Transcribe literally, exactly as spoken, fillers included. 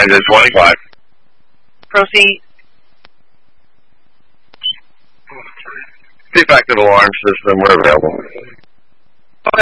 Engine twenty-five. Proceed. Defective alarm system, we're available.